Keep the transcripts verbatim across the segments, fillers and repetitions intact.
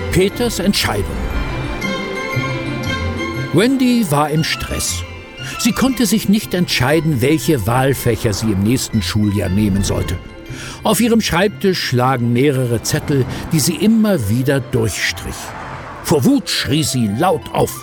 Peters Entscheidung. Wendy war im Stress. Sie konnte sich nicht entscheiden, welche Wahlfächer sie im nächsten Schuljahr nehmen sollte. Auf ihrem Schreibtisch lagen mehrere Zettel, die sie immer wieder durchstrich. Vor Wut schrie sie laut auf.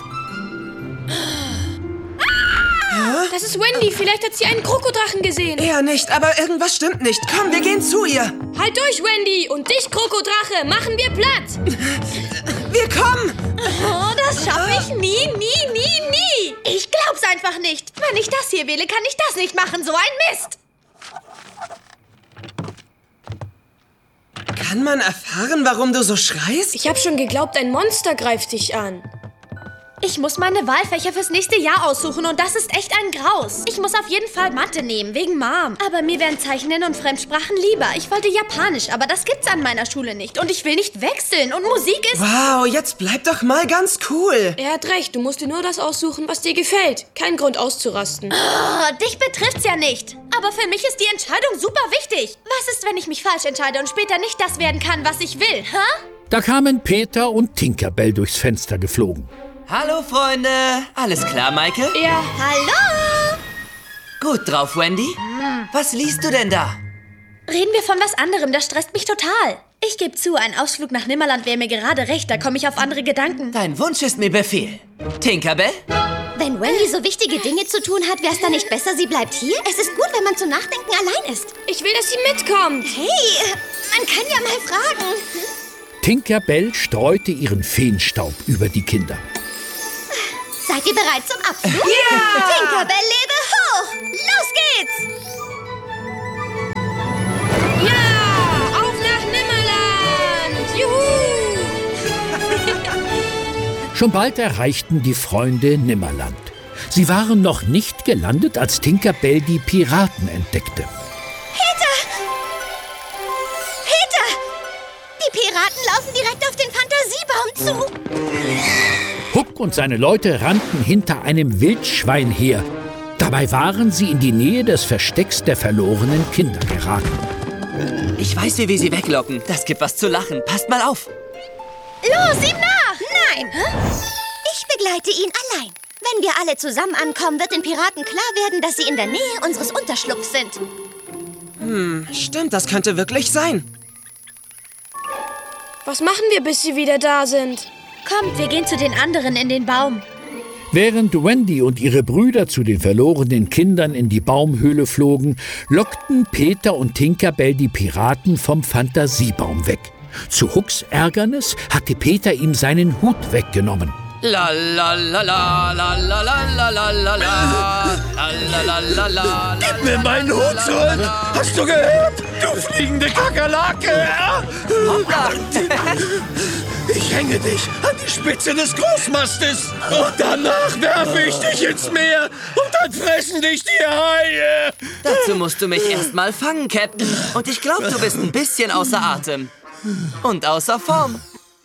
Das ist Wendy. Vielleicht hat sie einen Krokodrachen gesehen. Eher nicht, aber irgendwas stimmt nicht. Komm, wir gehen zu ihr. Halt durch, Wendy. Und dich, Krokodrache, machen wir platt. Wir kommen. Oh, das schaffe ich nie, nie, nie, nie. Ich glaub's einfach nicht. Wenn ich das hier wähle, kann ich das nicht machen. So ein Mist. Kann man erfahren, warum du so schreist? Ich habe schon geglaubt, ein Monster greift dich an. Ich muss meine Wahlfächer fürs nächste Jahr aussuchen und das ist echt ein Graus. Ich muss auf jeden Fall Mathe nehmen, wegen Mom. Aber mir wären Zeichnen und Fremdsprachen lieber. Ich wollte Japanisch, aber das gibt's an meiner Schule nicht. Und ich will nicht wechseln. Und Musik ist... Wow, jetzt bleib doch mal ganz cool. Er hat recht, du musst dir nur das aussuchen, was dir gefällt. Kein Grund auszurasten. Oh, dich betrifft's ja nicht. Aber für mich ist die Entscheidung super wichtig. Was ist, wenn ich mich falsch entscheide und später nicht das werden kann, was ich will, hä? Da kamen Peter und Tinkerbell durchs Fenster geflogen. Hallo, Freunde. Alles klar, Maike? Ja. Hallo? Gut drauf, Wendy? Hm. Was liest du denn da? Reden wir von was anderem, das stresst mich total. Ich gebe zu, ein Ausflug nach Nimmerland wäre mir gerade recht, da komme ich auf andere Gedanken. Dein Wunsch ist mir Befehl. Tinkerbell? Wenn Wendy so wichtige Dinge zu tun hat, wäre es dann nicht besser, sie bleibt hier? Es ist gut, wenn man zum Nachdenken allein ist. Ich will, dass sie mitkommt. Hey, man kann ja mal fragen. Tinkerbell streute ihren Feenstaub über die Kinder. Seid ihr bereit zum Abflug? Ja! Tinkerbell, lebe hoch! Los geht's! Ja! Auf nach Nimmerland! Juhu! Schon bald erreichten die Freunde Nimmerland. Sie waren noch nicht gelandet, als Tinkerbell die Piraten entdeckte. Peter! Peter! Die Piraten laufen direkt auf den Fantasiebaum zu. Huck und seine Leute rannten hinter einem Wildschwein her. Dabei waren sie in die Nähe des Verstecks der verlorenen Kinder geraten. Ich weiß, wie wir sie weglocken. Das gibt was zu lachen. Passt mal auf. Los, ihm nach! Nein! Ich begleite ihn allein. Wenn wir alle zusammen ankommen, wird den Piraten klar werden, dass sie in der Nähe unseres Unterschlupfs sind. Hm, stimmt, das könnte wirklich sein. Was machen wir, bis sie wieder da sind? Kommt, wir gehen zu den anderen in den Baum. Während Wendy und ihre Brüder zu den verlorenen Kindern in die Baumhöhle flogen, lockten Peter und Tinkerbell die Piraten vom Fantasiebaum weg. Zu Hucks Ärgernis hatte Peter ihm seinen Hut weggenommen. La la la la la la la la la la la la la la. Gib mir meinen Hut zurück! Hast du gehört? Du fliegende Kakerlake! Ich hänge dich an die Spitze des Großmastes und danach werfe ich dich ins Meer und dann fressen dich die Haie! Dazu musst du mich erst mal fangen, Captain. Und ich glaube, du bist ein bisschen außer Atem. Und außer Form.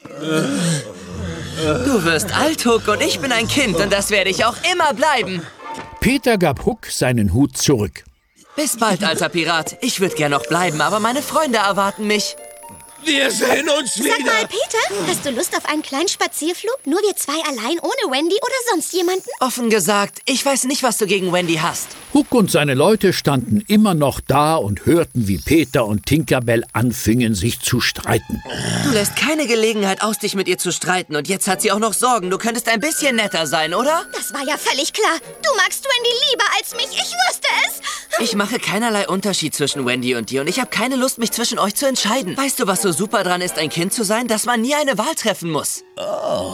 Du wirst alt, Huck, und ich bin ein Kind und das werde ich auch immer bleiben. Peter gab Huck seinen Hut zurück. Bis bald, alter Pirat. Ich würde gern noch bleiben, aber meine Freunde erwarten mich. Wir sehen uns wieder. Sag mal, Peter, hast du Lust auf einen kleinen Spazierflug? Nur wir zwei allein, ohne Wendy oder sonst jemanden? Offen gesagt, ich weiß nicht, was du gegen Wendy hast. Huck und seine Leute standen immer noch da und hörten, wie Peter und Tinkerbell anfingen, sich zu streiten. Du lässt keine Gelegenheit aus, dich mit ihr zu streiten. Und jetzt hat sie auch noch Sorgen. Du könntest ein bisschen netter sein, oder? Das war ja völlig klar. Du magst Wendy lieber als mich. Ich wusste es. Ich mache keinerlei Unterschied zwischen Wendy und dir. Und ich habe keine Lust, mich zwischen euch zu entscheiden. Weißt du, was so super dran ist, ein Kind zu sein? Dass man nie eine Wahl treffen muss. Oh.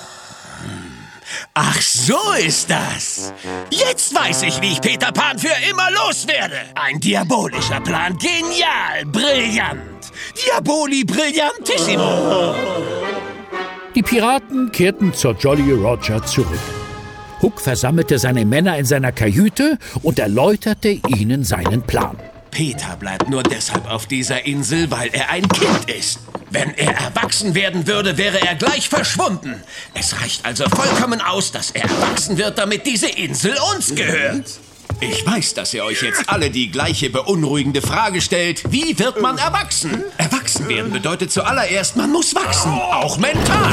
Ach, so ist das. Jetzt weiß ich, wie ich Peter Pan für immer loswerde. Ein diabolischer Plan. Genial, brillant. Diaboli brillantissimo. Die Piraten kehrten zur Jolly Roger zurück. Huck versammelte seine Männer in seiner Kajüte und erläuterte ihnen seinen Plan. Peter bleibt nur deshalb auf dieser Insel, weil er ein Kind ist. Wenn er erwachsen werden würde, wäre er gleich verschwunden. Es reicht also vollkommen aus, dass er erwachsen wird, damit diese Insel uns gehört. Ich weiß, dass ihr euch jetzt alle die gleiche beunruhigende Frage stellt. Wie wird man erwachsen? Erwachsen werden bedeutet zuallererst, man muss wachsen, auch mental.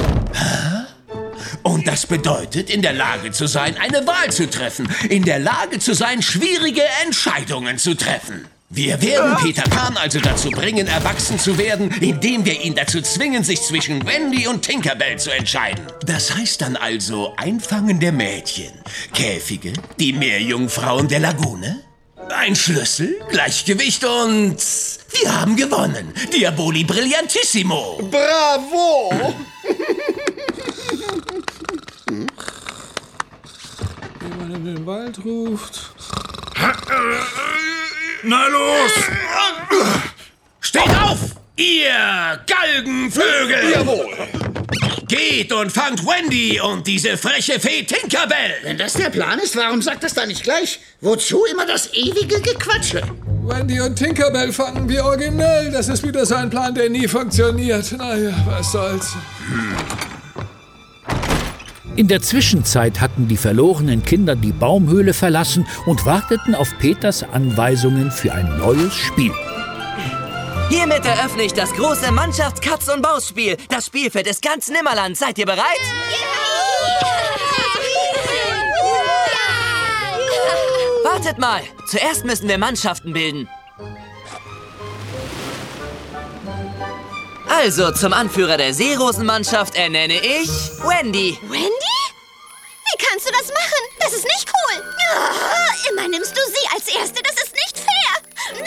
Und das bedeutet, in der Lage zu sein, eine Wahl zu treffen. In der Lage zu sein, schwierige Entscheidungen zu treffen. Wir werden Peter Pan also dazu bringen, erwachsen zu werden, indem wir ihn dazu zwingen, sich zwischen Wendy und Tinkerbell zu entscheiden. Das heißt dann also Einfangen der Mädchen, Käfige, die Meerjungfrauen der Lagune, ein Schlüssel, Gleichgewicht und wir haben gewonnen. Diaboli Brillantissimo. Bravo! Wenn man in den Wald ruft... Na los! Steht auf, ihr Galgenvögel! Jawohl! Geht und fangt Wendy und diese freche Fee Tinkerbell! Wenn das der Plan ist, warum sagt das da nicht gleich? Wozu immer das ewige Gequatsche? Wendy und Tinkerbell fangen wie originell. Das ist wieder so ein Plan, der nie funktioniert. Naja, was soll's. Hm. In der Zwischenzeit hatten die verlorenen Kinder die Baumhöhle verlassen und warteten auf Peters Anweisungen für ein neues Spiel. Hiermit eröffne ich das große Mannschafts-Katz- und Maus-Spiel. Das Spielfeld ist ganz Nimmerland. Seid ihr bereit? Wartet mal. Zuerst müssen wir Mannschaften bilden. Also, zum Anführer der Seerosenmannschaft ernenne ich Wendy. Wendy? Wie kannst du das machen? Das ist nicht cool. Oh, immer nimmst du sie als Erste. Das ist nicht fair.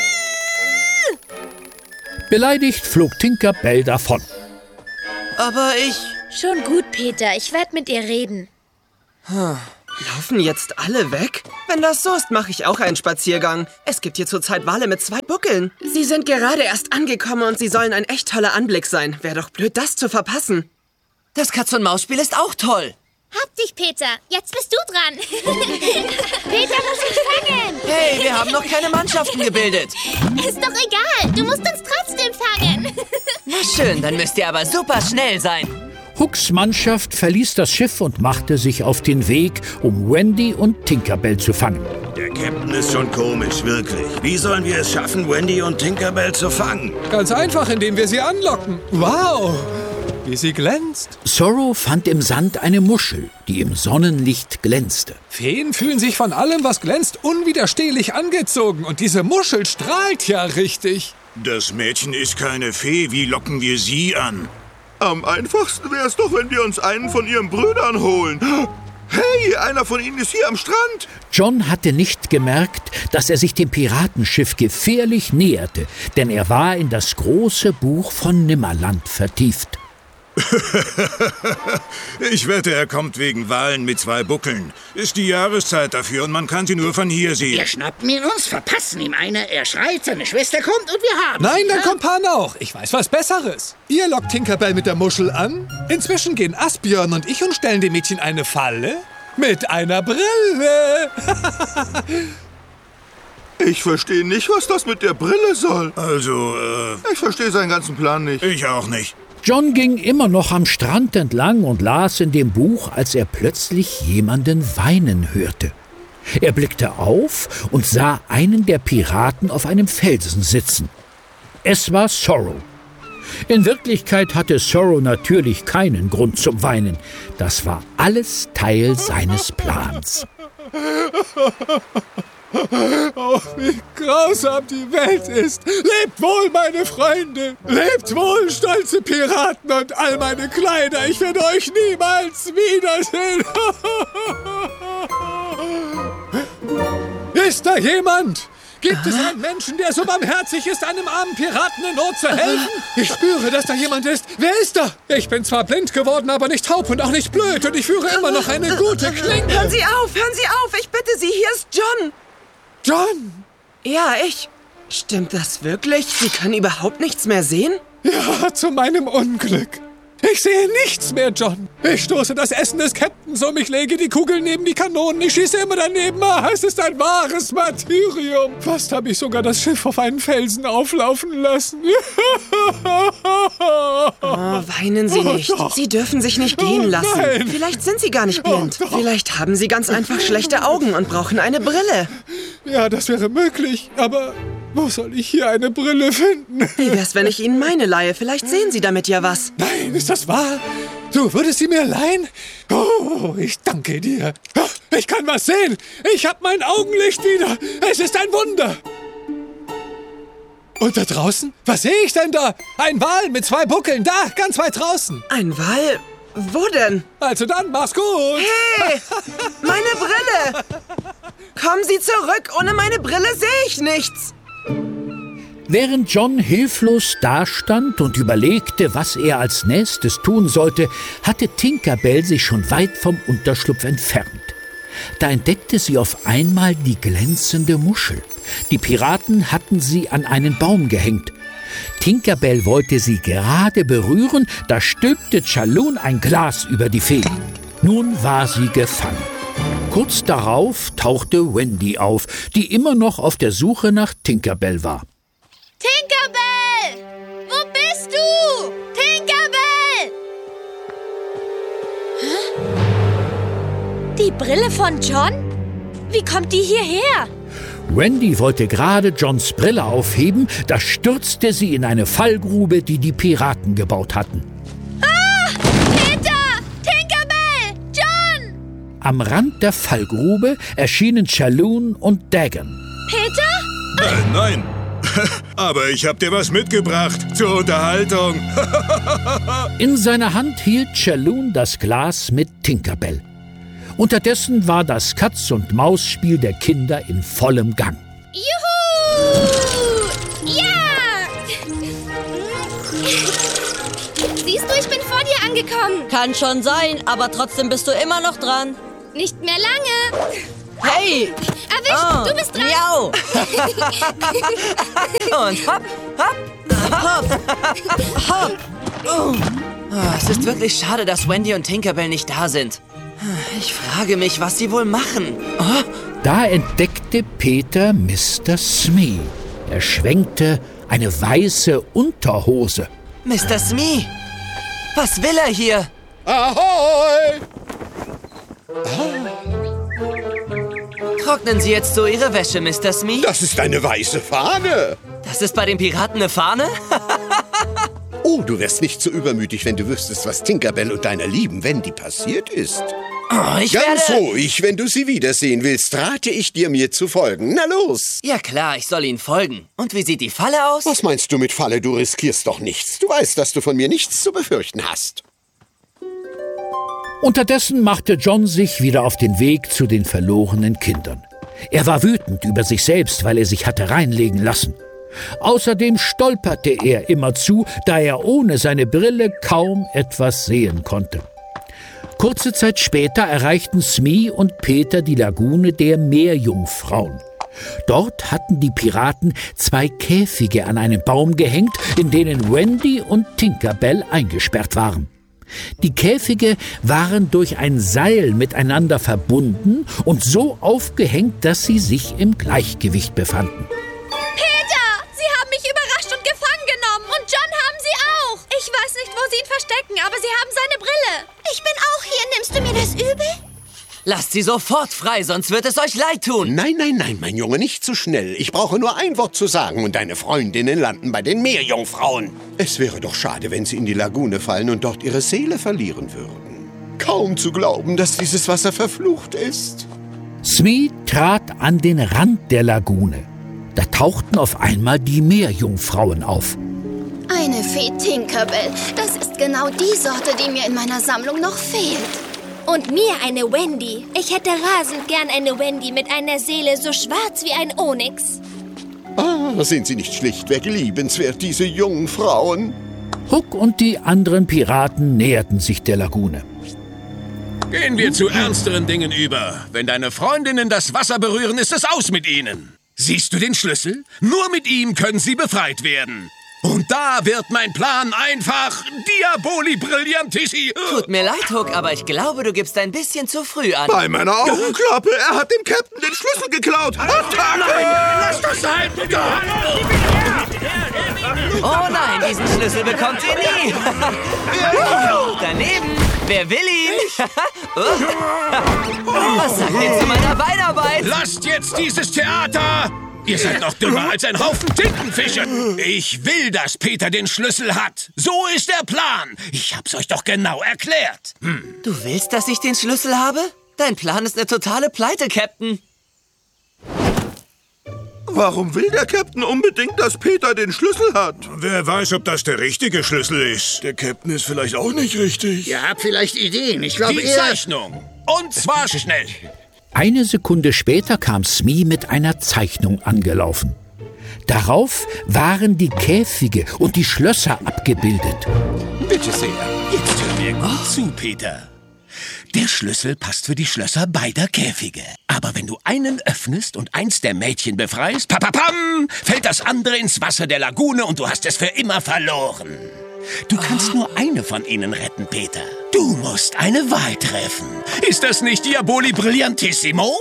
Beleidigt flog Tinkerbell davon. Aber ich... Schon gut, Peter. Ich werde mit ihr reden. Laufen jetzt alle weg? Wenn das so ist, mache ich auch einen Spaziergang. Es gibt hier zurzeit Wale mit zwei Buckeln. Sie sind gerade erst angekommen und sie sollen ein echt toller Anblick sein. Wäre doch blöd, das zu verpassen. Das Katz-und-Maus-Spiel ist auch toll. Hab dich, Peter. Jetzt bist du dran. Peter muss sich fangen. Hey, wir haben noch keine Mannschaften gebildet. Ist doch egal. Du musst uns trotzdem fangen. Na schön, dann müsst ihr aber super schnell sein. Hooks Mannschaft verließ das Schiff und machte sich auf den Weg, um Wendy und Tinkerbell zu fangen. Der Captain ist schon komisch, wirklich. Wie sollen wir es schaffen, Wendy und Tinkerbell zu fangen? Ganz einfach, indem wir sie anlocken. Wow, wie sie glänzt. Zorro fand im Sand eine Muschel, die im Sonnenlicht glänzte. Feen fühlen sich von allem, was glänzt, unwiderstehlich angezogen. Und diese Muschel strahlt ja richtig. Das Mädchen ist keine Fee. Wie locken wir sie an? Am einfachsten wäre es doch, wenn wir uns einen von ihren Brüdern holen. Hey, einer von ihnen ist hier am Strand. John hatte nicht gemerkt, dass er sich dem Piratenschiff gefährlich näherte, denn er war in das große Buch von Nimmerland vertieft. Ich wette, er kommt wegen Walen mit zwei Buckeln. Ist die Jahreszeit dafür und man kann sie nur von hier sehen. Wir schnappen ihn uns, verpassen ihm eine, er schreit, seine Schwester kommt und wir haben Nein, ihn. dann kommt Pan auch. Ich weiß was Besseres. Ihr lockt Tinkerbell mit der Muschel an. Inzwischen gehen Asbjörn und ich und stellen dem Mädchen eine Falle mit einer Brille. Ich verstehe nicht, was das mit der Brille soll. Also, äh... Ich verstehe seinen ganzen Plan nicht. Ich auch nicht. John ging immer noch am Strand entlang und las in dem Buch, als er plötzlich jemanden weinen hörte. Er blickte auf und sah einen der Piraten auf einem Felsen sitzen. Es war Zorro. In Wirklichkeit hatte Zorro natürlich keinen Grund zum Weinen. Das war alles Teil seines Plans. Oh, wie grausam die Welt ist. Lebt wohl, meine Freunde. Lebt wohl, stolze Piraten und all meine Kleider. Ich werde euch niemals wiedersehen. Ist da jemand? Gibt es einen Menschen, der so barmherzig ist, einem armen Piraten in Not zu helfen? Ich spüre, dass da jemand ist. Wer ist da? Ich bin zwar blind geworden, aber nicht taub und auch nicht blöd. Und ich führe immer noch eine gute Klinge. Hören Sie auf, hören Sie auf. Ich bitte Sie, hier ist John. John! Ja, ich. Stimmt das wirklich? Sie können überhaupt nichts mehr sehen? Ja, zu meinem Unglück. Ich sehe nichts mehr, John. Ich stoße das Essen des Captains um, ich lege die Kugeln neben die Kanonen, ich schieße immer daneben. Ah, es ist ein wahres Martyrium. Fast habe ich sogar das Schiff auf einen Felsen auflaufen lassen. Oh, weinen Sie nicht. Sie dürfen sich nicht gehen lassen. Nein. Vielleicht sind Sie gar nicht blind. Vielleicht haben Sie ganz einfach schlechte Augen und brauchen eine Brille. Ja, das wäre möglich, aber wo soll ich hier eine Brille finden? Wie wär's, wenn ich Ihnen meine leihe? Vielleicht sehen Sie damit ja was. Nein, ist das wahr? Du würdest sie mir leihen? Oh, ich danke dir. Ich kann was sehen. Ich hab mein Augenlicht wieder. Es ist ein Wunder. Und da draußen? Was sehe ich denn da? Ein Wal mit zwei Buckeln. Da, ganz weit draußen. Ein Wal? Wo denn? Also dann, mach's gut. Hey, meine Brille. Kommen Sie zurück. Ohne meine Brille sehe ich nichts. Während John hilflos dastand und überlegte, was er als nächstes tun sollte, hatte Tinkerbell sich schon weit vom Unterschlupf entfernt. Da entdeckte sie auf einmal die glänzende Muschel. Die Piraten hatten sie an einen Baum gehängt. Tinkerbell wollte sie gerade berühren, da stülpte Chaloon ein Glas über die Fee. Nun war sie gefangen. Kurz darauf tauchte Wendy auf, die immer noch auf der Suche nach Tinkerbell war. Tinkerbell! Wo bist du? Tinkerbell! Hä? Die Brille von John? Wie kommt die hierher? Wendy wollte gerade Johns Brille aufheben, da stürzte sie in eine Fallgrube, die die Piraten gebaut hatten. Ah! Peter! Tinkerbell! John! Am Rand der Fallgrube erschienen Chaloon und Dagon. Peter? Äh, nein. Aber ich hab dir was mitgebracht zur Unterhaltung. In seiner Hand hielt Chaloon das Glas mit Tinkerbell. Unterdessen war das Katz-und-Maus-Spiel der Kinder in vollem Gang. Juhu! Ja! Siehst du, ich bin vor dir angekommen. Kann schon sein, aber trotzdem bist du immer noch dran. Nicht mehr lange. Hey! Erwischt, Oh, du bist dran. miau. Und hopp, hopp, hopp, hopp. Oh, es ist wirklich schade, dass Wendy und Tinkerbell nicht da sind. Ich frage mich, was sie wohl machen. Oh. Da entdeckte Peter Mister Smee. Er schwenkte eine weiße Unterhose. Mister Smee, was will er hier? Ahoi! Trocknen Sie jetzt so Ihre Wäsche, Mister Smee? Das ist eine weiße Fahne. Das ist bei den Piraten eine Fahne? Oh, du wärst nicht so übermütig, wenn du wüsstest, was Tinkerbell und deiner lieben Wendy passiert ist. Oh, ich Ganz werde... ruhig, wenn du sie wiedersehen willst, rate ich dir, mir zu folgen. Na los! Ja klar, ich soll Ihnen folgen. Und wie sieht die Falle aus? Was meinst du mit Falle? Du riskierst doch nichts. Du weißt, dass du von mir nichts zu befürchten hast. Unterdessen machte John sich wieder auf den Weg zu den verlorenen Kindern. Er war wütend über sich selbst, weil er sich hatte reinlegen lassen. Außerdem stolperte er immerzu, da er ohne seine Brille kaum etwas sehen konnte. Kurze Zeit später erreichten Smee und Peter die Lagune der Meerjungfrauen. Dort hatten die Piraten zwei Käfige an einen Baum gehängt, in denen Wendy und Tinkerbell eingesperrt waren. Die Käfige waren durch ein Seil miteinander verbunden und so aufgehängt, dass sie sich im Gleichgewicht befanden. Peter, Sie haben mich überrascht und gefangen genommen. Und John haben Sie auch. Ich weiß nicht, wo Sie ihn verstecken, aber Sie haben seine Brille. Ich bin auch hier. Nimmst du mir das übel? Lasst sie sofort frei, sonst wird es euch leid tun. Nein, nein, nein, mein Junge, nicht zu schnell. Ich brauche nur ein Wort zu sagen und deine Freundinnen landen bei den Meerjungfrauen. Es wäre doch schade, wenn sie in die Lagune fallen und dort ihre Seele verlieren würden. Kaum zu glauben, dass dieses Wasser verflucht ist. Smee trat an den Rand der Lagune. Da tauchten auf einmal die Meerjungfrauen auf. Eine Fee Tinkerbell. Das ist genau die Sorte, die mir in meiner Sammlung noch fehlt. Und mir eine Wendy. Ich hätte rasend gern eine Wendy mit einer Seele so schwarz wie ein Onyx. Ah, sind sie nicht schlichtweg liebenswert, diese jungen Frauen? Hook und die anderen Piraten näherten sich der Lagune. Gehen wir zu ernsteren Dingen über. Wenn deine Freundinnen das Wasser berühren, ist es aus mit ihnen. Siehst du den Schlüssel? Nur mit ihm können sie befreit werden. Und da wird mein Plan einfach Diaboli Brillantissi. Tut mir leid, Hook, aber ich glaube, du gibst ein bisschen zu früh an. Bei meiner Augenklappe, er hat dem Captain den Schlüssel geklaut. Attacke! Nein, lass das sein! Oh nein, diesen Schlüssel bekommt ihr nie. Daneben. Wer will ihn? Was sagt ihr zu meiner Beinarbeit? Lasst jetzt dieses Theater! Ihr seid noch dümmer als ein Haufen Tintenfische. Ich will, dass Peter den Schlüssel hat. So ist der Plan. Ich hab's euch doch genau erklärt. Hm. Du willst, dass ich den Schlüssel habe? Dein Plan ist eine totale Pleite, Captain. Warum will der Captain unbedingt, dass Peter den Schlüssel hat? Wer weiß, ob das der richtige Schlüssel ist. Der Captain ist vielleicht auch nicht richtig. Ihr habt vielleicht Ideen. Ich glaube, Die er... Zeichnung. Und zwar schnell. Eine Sekunde später kam Smee mit einer Zeichnung angelaufen. Darauf waren die Käfige und die Schlösser abgebildet. Bitte sehr. Jetzt hör mir gut zu, Peter. Der Schlüssel passt für die Schlösser beider Käfige. Aber wenn du einen öffnest und eins der Mädchen befreist, papapam, fällt das andere ins Wasser der Lagune und du hast es für immer verloren. Du kannst nur eine von ihnen retten, Peter. Du musst eine Wahl treffen. Ist das nicht Diaboli Brillantissimo?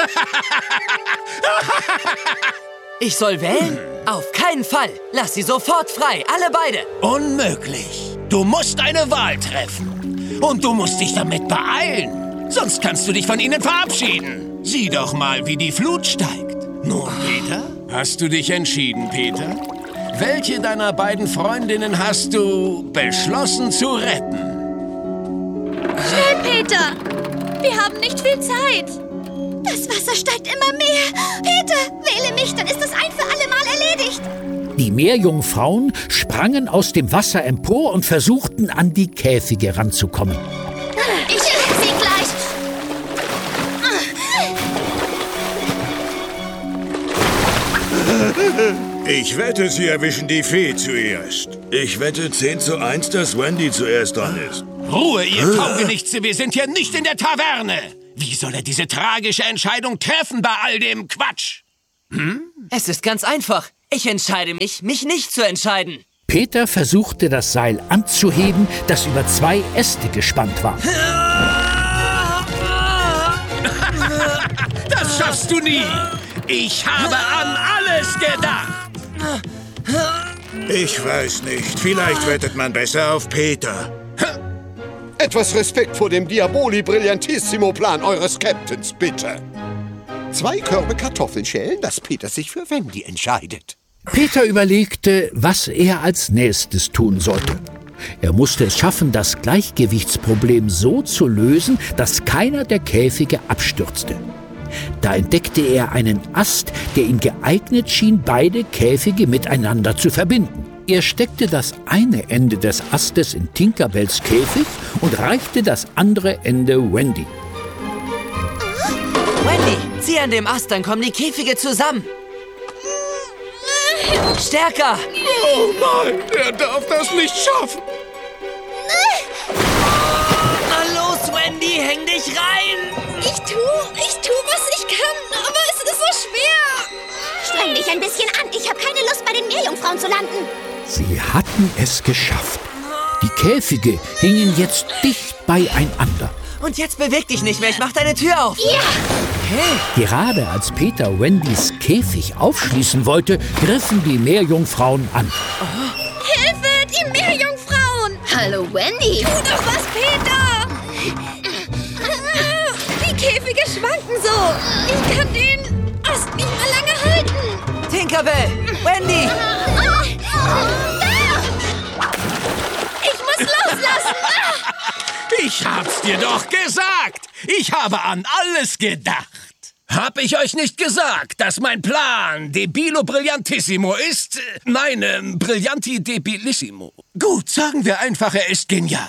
Ich soll wählen? Auf keinen Fall. Lass sie sofort frei, alle beide. Unmöglich. Du musst eine Wahl treffen. Und du musst dich damit beeilen. Sonst kannst du dich von ihnen verabschieden. Sieh doch mal, wie die Flut steigt. Nun, Peter, hast du dich entschieden, Peter? Welche deiner beiden Freundinnen hast du beschlossen zu retten? Schnell, Peter! Wir haben nicht viel Zeit. Das Wasser steigt immer mehr. Peter, wähle mich, dann ist das ein für alle Mal erledigt. Die Meerjungfrauen sprangen aus dem Wasser empor und versuchten, an die Käfige ranzukommen. Ich hab sie gleich. Ich wette, Sie erwischen die Fee zuerst. Ich wette zehn zu eins, dass Wendy zuerst dran ist. Ruhe, ihr Taugenichtse, wir sind hier nicht in der Taverne. Wie soll er diese tragische Entscheidung treffen bei all dem Quatsch? Hm? Es ist ganz einfach. Ich entscheide mich, mich nicht zu entscheiden. Peter versuchte, das Seil anzuheben, das über zwei Äste gespannt war. Das schaffst du nie. Ich habe an alles gedacht. Ich weiß nicht. Vielleicht wettet man besser auf Peter. Etwas Respekt vor dem Diaboli Brillantissimo-Plan eures Captains, bitte. Zwei Körbe Kartoffelschälen, dass Peter sich für Wendy entscheidet. Peter überlegte, was er als nächstes tun sollte. Er musste es schaffen, das Gleichgewichtsproblem so zu lösen, dass keiner der Käfige abstürzte. Da entdeckte er einen Ast, der ihm geeignet schien, beide Käfige miteinander zu verbinden. Er steckte das eine Ende des Astes in Tinkerbells Käfig und reichte das andere Ende Wendy. Wendy, zieh an dem Ast, dann kommen die Käfige zusammen. Stärker! Oh nein, er darf das nicht schaffen. Na los, Wendy, häng dich rein! Ich tu, ich tu, was ich kann, aber es ist so schwer. Streng dich ein bisschen an. Ich habe keine Lust, bei den Meerjungfrauen zu landen. Sie hatten es geschafft. Die Käfige hingen jetzt dicht beieinander. Und jetzt beweg dich nicht mehr, ich mach deine Tür auf. Ja! Hey. Gerade als Peter Wendys Käfig aufschließen wollte, griffen die Meerjungfrauen an. Oh. Hilfe, die Meerjungfrauen! Hallo, Wendy! Tu doch was, Peter! Die Käfige schwanken so. Ich kann den Ast nicht mehr lange halten. Tinkerbell! Wendy! Ich muss loslassen! Ich hab's dir doch gesagt. Ich habe an alles gedacht. Hab ich euch nicht gesagt, dass mein Plan Debilo Brillantissimo ist? Nein, äh, Brillanti Debilissimo. Gut, sagen wir einfach, er ist genial.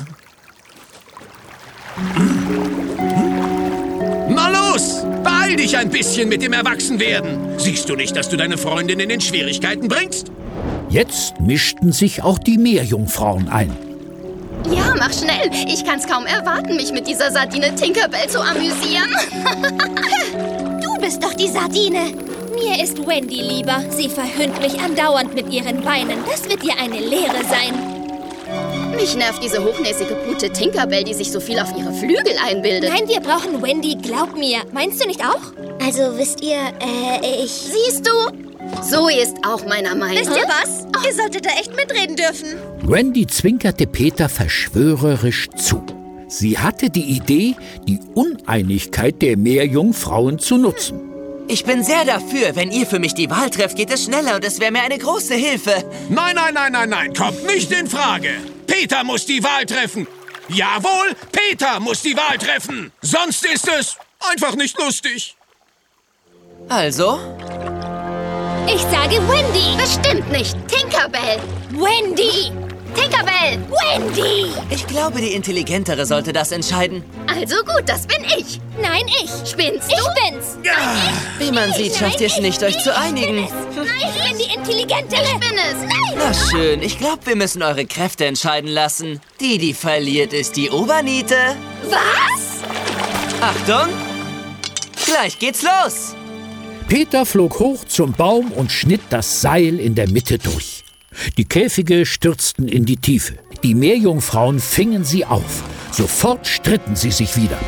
Na los, beeil dich ein bisschen mit dem Erwachsenwerden. Siehst du nicht, dass du deine Freundin in Schwierigkeiten bringst? Jetzt mischten sich auch die Meerjungfrauen ein. Ja, mach schnell. Ich kann's kaum erwarten, mich mit dieser Sardine Tinkerbell zu amüsieren. Du bist doch die Sardine. Mir ist Wendy lieber. Sie verhöhnt mich andauernd mit ihren Beinen. Das wird ihr eine Lehre sein. Mich nervt diese hochnäsige Pute Tinkerbell, die sich so viel auf ihre Flügel einbildet. Nein, wir brauchen Wendy, glaub mir. Meinst du nicht auch? Also, wisst ihr, äh, ich... Siehst du? Zoe ist auch meiner Meinung. Wisst ihr was? Ihr solltet da echt mitreden dürfen. Wendy zwinkerte Peter verschwörerisch zu. Sie hatte die Idee, die Uneinigkeit der Meerjungfrauen zu nutzen. Ich bin sehr dafür. Wenn ihr für mich die Wahl trefft, geht es schneller und es wäre mir eine große Hilfe. Nein, nein, nein, nein, nein, kommt nicht in Frage. Peter muss die Wahl treffen. Jawohl, Peter muss die Wahl treffen. Sonst ist es einfach nicht lustig. Also? Ich sage Wendy. Bestimmt nicht. Tinkerbell. Wendy. Tinkerbell. Wendy. Ich glaube, die Intelligentere sollte das entscheiden. Also gut, das bin ich. Nein, ich. Spinnst du? Ich bin's. Ja. Nein, ich. Wie man Nein, sieht, ich. schafft ihr es nicht, euch zu einigen. Nein, ich bin die Intelligentere. Ich bin es. Nein. Na schön, ich glaube, wir müssen eure Kräfte entscheiden lassen. Die, die verliert, ist die Oberniete. Was? Achtung! Gleich geht's los! Peter flog hoch zum Baum und schnitt das Seil in der Mitte durch. Die Käfige stürzten in die Tiefe. Die Meerjungfrauen fingen sie auf. Sofort stritten sie sich wieder.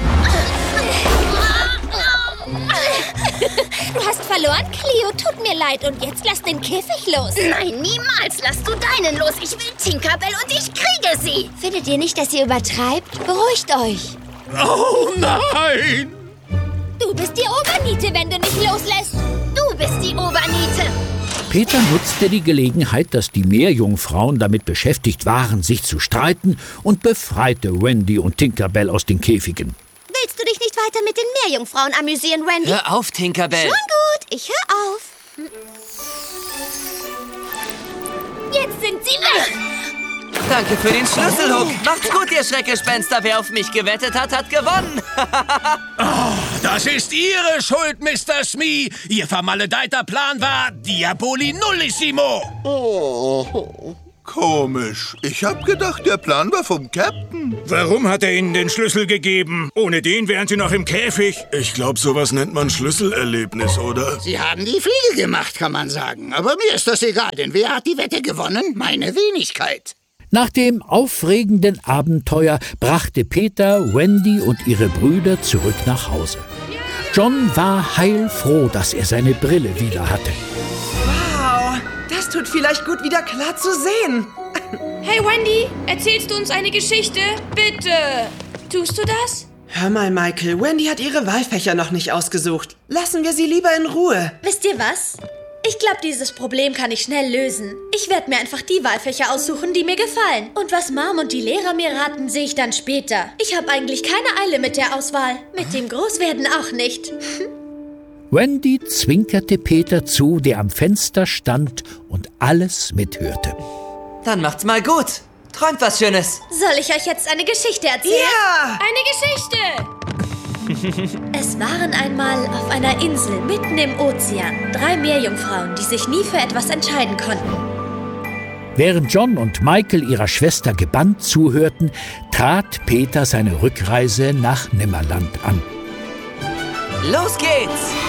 Du hast verloren, Cleo. Tut mir leid. Und jetzt lass den Käfig los. Nein, niemals. Lass du deinen los. Ich will Tinkerbell und ich kriege sie. Findet ihr nicht, dass ihr übertreibt? Beruhigt euch. Oh nein! Du bist die Oberniete, wenn du nicht loslässt. Du bist die Oberniete. Peter nutzte die Gelegenheit, dass die Meerjungfrauen damit beschäftigt waren, sich zu streiten, und befreite Wendy und Tinkerbell aus den Käfigen. Willst du dich nicht weiter mit den Meerjungfrauen amüsieren, Wendy? Hör auf, Tinkerbell. Schon gut, ich hör auf. Jetzt sind sie weg. Danke für den Schlüsselhook. Macht's gut, ihr Schreckgespenster. Wer auf mich gewettet hat, hat gewonnen. Oh, das ist Ihre Schuld, Mister Smee. Ihr vermaledeiter Plan war Diaboli Nullissimo. Oh, komisch. Ich hab gedacht, der Plan war vom Captain. Warum hat er Ihnen den Schlüssel gegeben? Ohne den wären Sie noch im Käfig. Ich glaube, sowas nennt man Schlüsselerlebnis, oder? Sie haben die Fliege gemacht, kann man sagen. Aber mir ist das egal, denn wer hat die Wette gewonnen? Meine Wenigkeit. Nach dem aufregenden Abenteuer brachte Peter Wendy und ihre Brüder zurück nach Hause. John war heilfroh, dass er seine Brille wieder hatte. Wow, das tut vielleicht gut, wieder klar zu sehen. Hey Wendy, erzählst du uns eine Geschichte? Bitte. Tust du das? Hör mal, Michael, Wendy hat ihre Wahlfächer noch nicht ausgesucht. Lassen wir sie lieber in Ruhe. Wisst ihr was? Ich glaube, dieses Problem kann ich schnell lösen. Ich werde mir einfach die Wahlfächer aussuchen, die mir gefallen. Und was Mom und die Lehrer mir raten, sehe ich dann später. Ich habe eigentlich keine Eile mit der Auswahl. Mit dem Großwerden auch nicht. Wendy zwinkerte Peter zu, der am Fenster stand und alles mithörte. Dann macht's mal gut. Träumt was Schönes. Soll ich euch jetzt eine Geschichte erzählen? Ja! Eine Geschichte! Es waren einmal auf einer Insel mitten im Ozean drei Meerjungfrauen, die sich nie für etwas entscheiden konnten. Während John und Michael ihrer Schwester gebannt zuhörten, trat Peter seine Rückreise nach Nimmerland an. Los geht's!